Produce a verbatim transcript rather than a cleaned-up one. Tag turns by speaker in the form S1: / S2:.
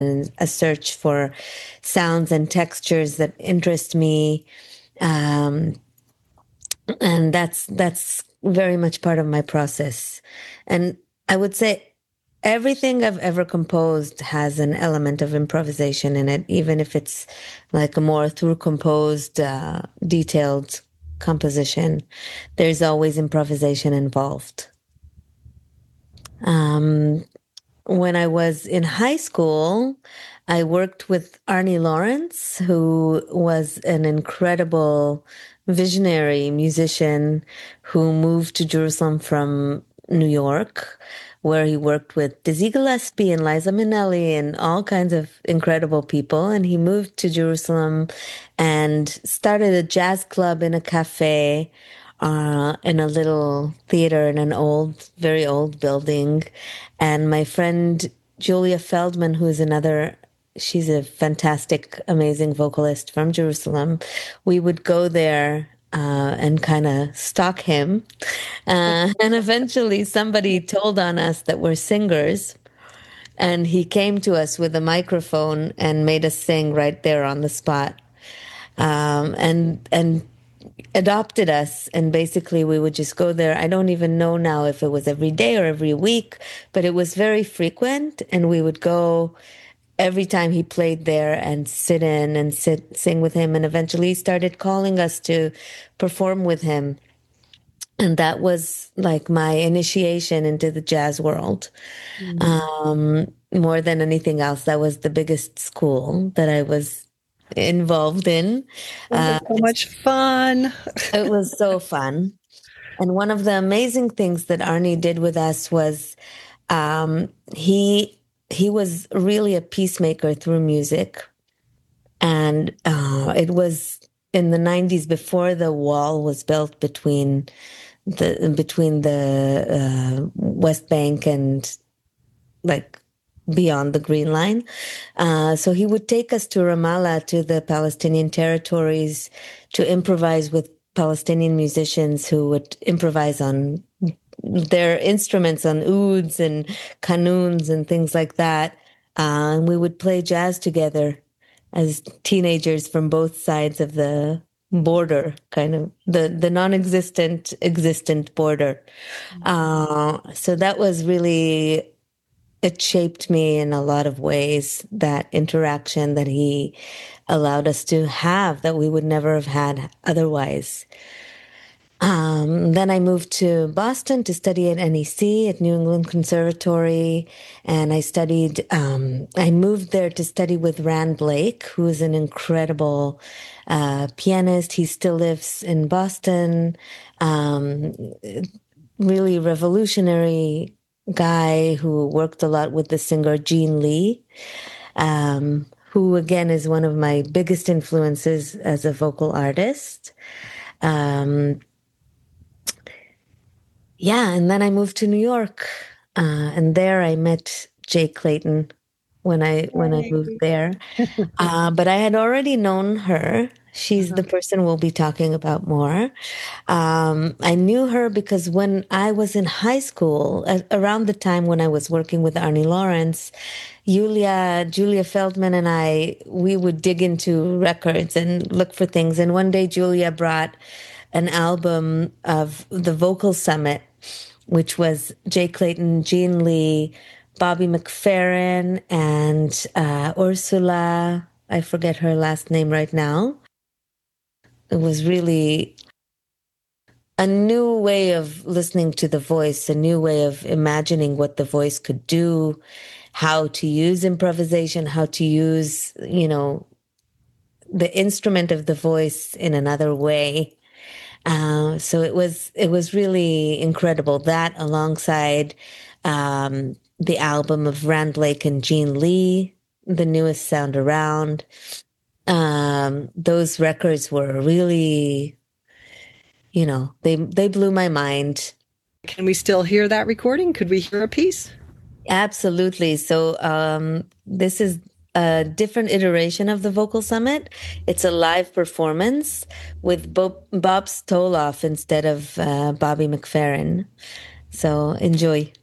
S1: a search for sounds and textures that interest me. Um, and that's that's very much part of my process. And I would say everything I've ever composed has an element of improvisation in it, even if it's like a more through composed, uh, detailed composition. There's always improvisation involved. Um, when I was in high school, I worked with Arnie Lawrence, who was an incredible visionary musician who moved to Jerusalem from New York, where he worked with Dizzy Gillespie and Liza Minnelli and all kinds of incredible people. And he moved to Jerusalem and started a jazz club in a cafe, uh, in a little theater in an old, very old building. And my friend Julia Feldman, who is another, she's a fantastic, amazing vocalist from Jerusalem, we would go there uh, and kind of stalk him. Uh, and eventually somebody told on us that we're singers. And he came to us with a microphone and made us sing right there on the spot. Um, and and adopted us, and basically we would just go there. I don't even know now if it was every day or every week, but it was very frequent, and we would go every time he played there and sit in and sit sing with him, and eventually he started calling us to perform with him. And that was like my initiation into the jazz world. Mm. Um, more than anything else, that was the biggest school that I was involved in.
S2: Uh, so much fun.
S1: It was so fun. And one of the amazing things that Arnie did with us was um, he he was really a peacemaker through music. And uh, it was in the nineties, before the wall was built between the between the uh, West Bank and like beyond the Green Line. Uh, so he would take us to Ramallah, to the Palestinian territories, to improvise with Palestinian musicians who would improvise on their instruments, on ouds and qanons and things like that. Uh, and we would play jazz together as teenagers from both sides of the border, kind of the, the non-existent, existent border. Uh, so that was really, it shaped me in a lot of ways, that interaction that he allowed us to have that we would never have had otherwise. Um, then I moved to Boston to study at N E C, at New England Conservatory. And I studied, um, I moved there to study with Rand Blake, who is an incredible uh, pianist. He still lives in Boston. Um, really revolutionary guy who worked a lot with the singer Gene Lee, um, who again is one of my biggest influences as a vocal artist. Um, yeah, and then I moved to New York, uh, and there I met Jay Clayton when I when I moved there. Uh, but I had already known her. She's the person we'll be talking about more. Um, I knew her because when I was in high school, at, around the time when I was working with Arnie Lawrence, Julia, Julia Feldman and I, we would dig into records and look for things. And one day Julia brought an album of the Vocal Summit, which was Jay Clayton, Gene Lee, Bobby McFerrin, and uh, Ursula. I forget her last name right now. It was really a new way of listening to the voice, a new way of imagining what the voice could do, how to use improvisation, how to use, you know, the instrument of the voice in another way. Uh, so it was it was really incredible. That alongside um, the album of Rand Blake and Gene Lee, the newest sound around. Um, those records were really, you know, they they blew my mind.
S2: Can we still hear that recording? Could we hear a piece?
S1: Absolutely. So um, this is a different iteration of the Vocal Summit. It's a live performance with Bob, Bob Stoloff instead of uh, Bobby McFerrin. So enjoy.